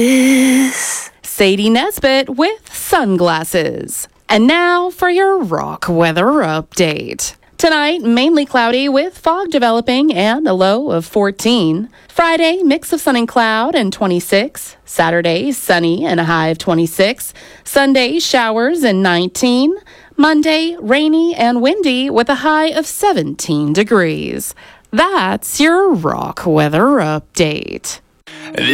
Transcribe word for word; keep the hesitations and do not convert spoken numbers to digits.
Sadie Nesbitt with sunglasses. And now for your rock weather update. Tonight, mainly cloudy with fog developing and a low of fourteen. Friday, mix of sun and cloud and twenty-six. Saturday, sunny and a high of twenty-six. Sunday, showers and nineteen. Monday, rainy and windy with a high of seventeen degrees. That's your rock weather update.